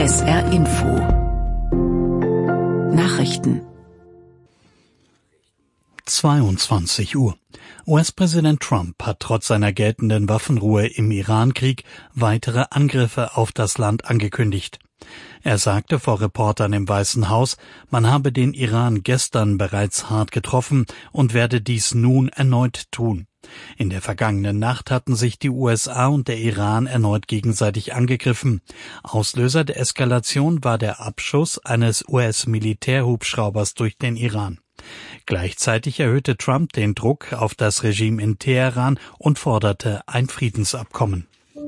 SR Info Nachrichten 22 Uhr. US-Präsident Trump hat trotz seiner geltenden Waffenruhe im Iran-Krieg weitere Angriffe auf das Land angekündigt. Er sagte vor Reportern im Weißen Haus, man habe den Iran gestern bereits hart getroffen und werde dies nun erneut tun. In der vergangenen Nacht hatten sich die USA und der Iran erneut gegenseitig angegriffen. Auslöser der Eskalation war der Abschuss eines US-Militärhubschraubers durch den Iran. Gleichzeitig erhöhte Trump den Druck auf das Regime in Teheran und forderte ein Friedensabkommen.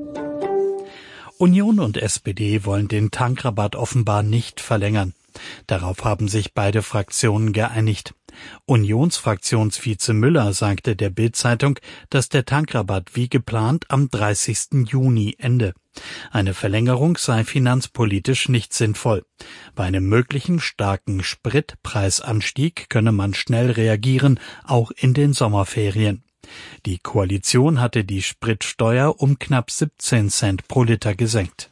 Union und SPD wollen den Tankrabatt offenbar nicht verlängern. Darauf haben sich beide Fraktionen geeinigt. Unionsfraktionsvize Müller sagte der Bild-Zeitung, dass der Tankrabatt wie geplant am 30. Juni ende. Eine Verlängerung sei finanzpolitisch nicht sinnvoll. Bei einem möglichen starken Spritpreisanstieg könne man schnell reagieren, auch in den Sommerferien. Die Koalition hatte die Spritsteuer um knapp 17 Cent pro Liter gesenkt.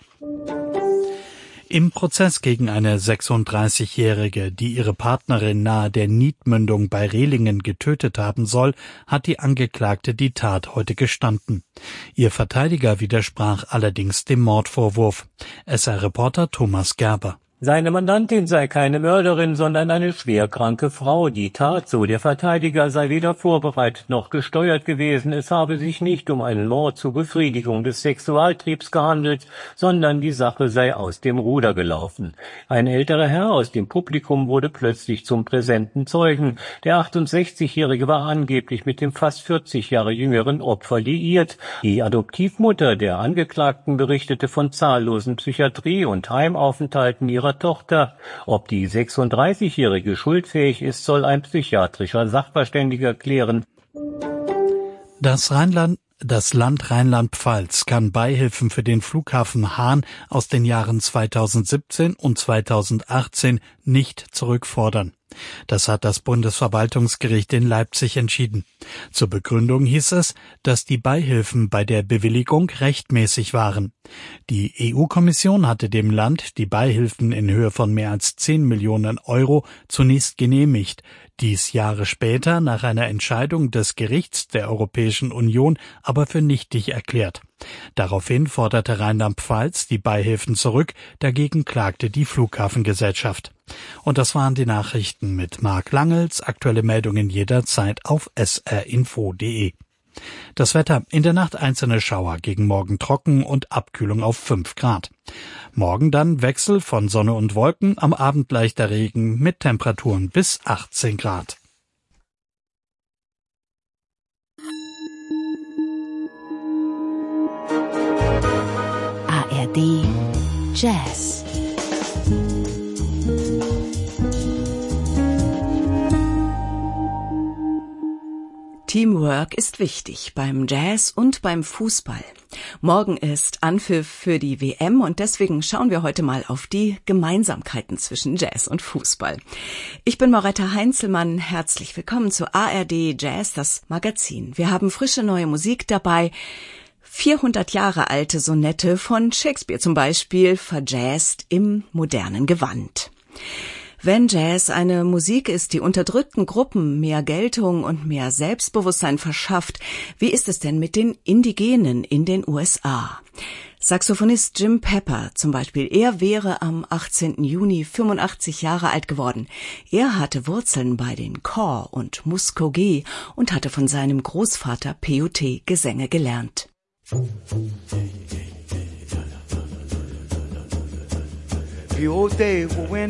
Im Prozess gegen eine 36-Jährige, die ihre Partnerin nahe der Niedmündung bei Rehlingen getötet haben soll, hat die Angeklagte die Tat heute gestanden. Ihr Verteidiger widersprach allerdings dem Mordvorwurf. SR-Reporter Thomas Gerber. Seine Mandantin sei keine Mörderin, sondern eine schwerkranke Frau. Die Tat, so der Verteidiger, sei weder vorbereitet noch gesteuert gewesen. Es habe sich nicht um einen Mord zur Befriedigung des Sexualtriebs gehandelt, sondern die Sache sei aus dem Ruder gelaufen. Ein älterer Herr aus dem Publikum wurde plötzlich zum präsenten Zeugen. Der 68-Jährige war angeblich mit dem fast 40 Jahre jüngeren Opfer liiert. Die Adoptivmutter der Angeklagten berichtete von zahllosen Psychiatrie- und Heimaufenthalten ihrer Tochter. Ob die 36-Jährige schuldfähig ist, soll ein psychiatrischer Sachverständiger klären. Das Land Rheinland-Pfalz kann Beihilfen für den Flughafen Hahn aus den Jahren 2017 und 2018 nicht zurückfordern. Das hat das Bundesverwaltungsgericht in Leipzig entschieden. Zur Begründung hieß es, dass die Beihilfen bei der Bewilligung rechtmäßig waren. Die EU-Kommission hatte dem Land die Beihilfen in Höhe von mehr als 10 Millionen Euro zunächst genehmigt, dies Jahre später nach einer Entscheidung des Gerichts der Europäischen Union aber für nichtig erklärt. Daraufhin forderte Rheinland-Pfalz die Beihilfen zurück, dagegen klagte die Flughafengesellschaft. Und das waren die Nachrichten mit Marc Langels, aktuelle Meldungen jederzeit auf srinfo.de. Das Wetter: in der Nacht einzelne Schauer, gegen Morgen trocken und Abkühlung auf 5 Grad. Morgen dann Wechsel von Sonne und Wolken, am Abend leichter Regen mit Temperaturen bis 18 Grad. ARD Jazz. Teamwork ist wichtig beim Jazz und beim Fußball. Morgen ist Anpfiff für die WM und deswegen schauen wir heute mal auf die Gemeinsamkeiten zwischen Jazz und Fußball. Ich bin Moretta Heinzelmann, herzlich willkommen zu ARD Jazz, das Magazin. Wir haben frische neue Musik dabei, 400 Jahre alte Sonette von Shakespeare zum Beispiel, verjazzt im modernen Gewand. Wenn Jazz eine Musik ist, die unterdrückten Gruppen mehr Geltung und mehr Selbstbewusstsein verschafft, wie ist es denn mit den Indigenen in den USA? Saxophonist Jim Pepper zum Beispiel, er wäre am 18. Juni 85 Jahre alt geworden. Er hatte Wurzeln bei den Kaw und Muskogee und hatte von seinem Großvater Peyote-Gesänge gelernt. Peyote, when